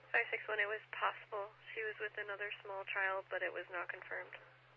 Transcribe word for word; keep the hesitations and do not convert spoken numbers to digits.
five six one, it was possible. She was with another small trial, but it was not confirmed.